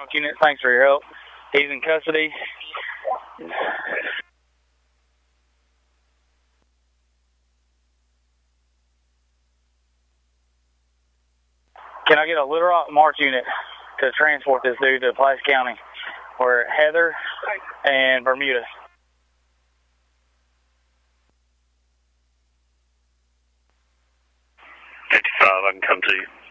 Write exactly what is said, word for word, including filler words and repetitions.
Unit, thanks for your help. He's in custody. Can I get a Little Rock March unit to transport this dude to Pulaski County? We're Heather and Bermuda. fifty-five, I can come to you.